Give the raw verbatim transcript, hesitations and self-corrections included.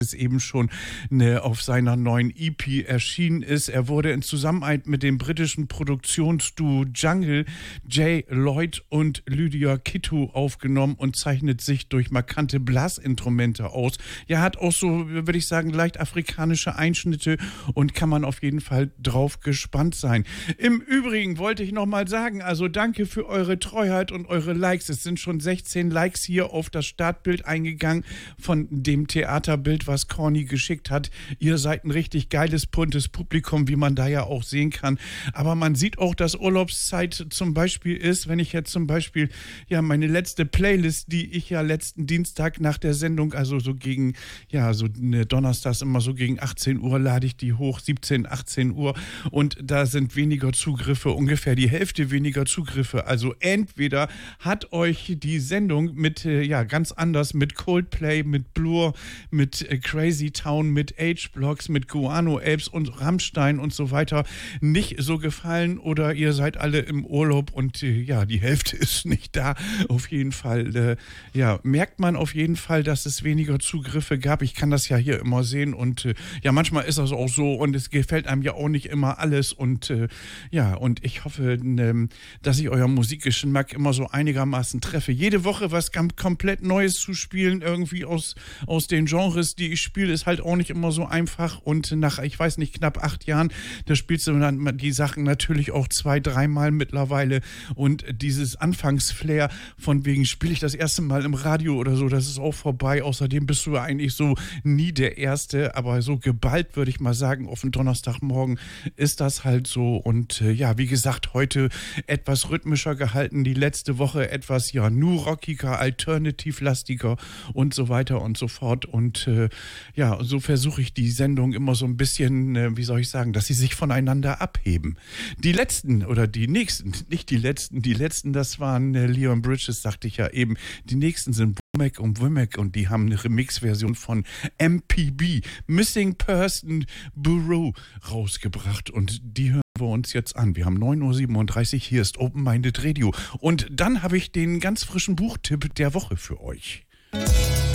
es eben schon ne, auf seiner neuen E P erschienen ist. Er wurde in Zusammenarbeit mit dem britischen Produktionsduo Jungle, Jay Lloyd und Lydia Kittu aufgenommen und zeichnet sich durch markante Blasinstrumente aus. Ja, hat auch so, würde ich sagen, leicht afrikanische Einschnitte und kann man auf jeden Fall drauf gespannt sein. Im Übrigen wollte ich nochmal sagen, also danke für eure Treuheit und eure Likes. Es sind schon sechzehn Likes hier auf das Startbild eingegangen von dem Theaterbild, was Corny geschickt hat. Ihr seid ein richtig geiles, buntes Publikum, wie man da ja auch sehen kann. Aber man sieht auch, dass Urlaubszeit zum Beispiel ist, wenn ich jetzt zum Beispiel, ja, meine letzte Playlist, die ich ja letzten Dienstag nach der Sendung, also so gegen, ja, so eine Donnerstags immer so gegen achtzehn Uhr lade ich die hoch, siebzehn, achtzehn Uhr und da sind weniger Zugriffe, ungefähr die Hälfte weniger Zugriffe. Also entweder hat euch die Sendung mit, äh, ja, ganz anders, mit Coldplay, mit Blur, mit äh, Crazy Town, mit H-Blocks, mit Guano Apes und Rammstein und so weiter nicht so gefallen oder ihr seid alle im Urlaub und äh, ja, die Hälfte ist nicht da. Auf jeden Fall, äh, ja, merkt man auf jeden Fall, dass es weniger Zugriffe gab. Ich kann das ja hier immer sehen und äh, ja, manchmal ist das auch so und es gefällt einem ja auch nicht immer alles und äh, ja, und ich hoffe, äh, dass ich euer Musikgeschmack immer so einigermaßen treffe. Jede Woche was ganz komplett Neues zu spielen, irgendwie aus, aus den Genres, die ich spiele, ist halt auch nicht immer so einfach und nach, ich weiß nicht, knapp acht Jahren, da spielst du dann die Sachen natürlich auch zwei, dreimal mittlerweile und dieses Anfangsflair von wegen, spiele ich das erste Mal im Radio oder so, das ist auch vorbei. Außerdem bist du eigentlich so nie der Erste, aber so geballt, würde ich mal sagen, auf den Donnerstagmorgen ist das halt so und äh, ja, wie gesagt, heute etwas rhythmischer gehalten, die letzte Woche etwas, ja, nur rockiger, alternativlastiger und so weiter und so fort und äh, ja, so versuche ich die Sendung immer so ein bisschen, äh, wie soll ich sagen, dass sie sich voneinander abheben. Die letzten oder die nächsten, nicht die letzten, die letzten, das waren äh, Leon Bridges, sagte ich ja eben, die nächsten sind Womack und Womack und die haben eine Remix-Version von M P B, Missing Person Bureau, rausgebracht und die hören wir uns jetzt an. Wir haben neun Uhr siebenunddreißig, hier ist Open Minded Radio und dann habe ich den ganz frischen Buchtipp der Woche für euch.